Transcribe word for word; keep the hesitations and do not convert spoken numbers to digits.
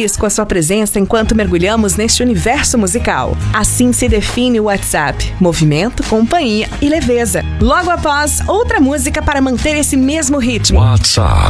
feliz com a sua presença enquanto mergulhamos neste universo musical. Assim se define o WhatsApp: movimento, companhia e leveza. Logo após, outra música para manter esse mesmo ritmo. WhatsApp.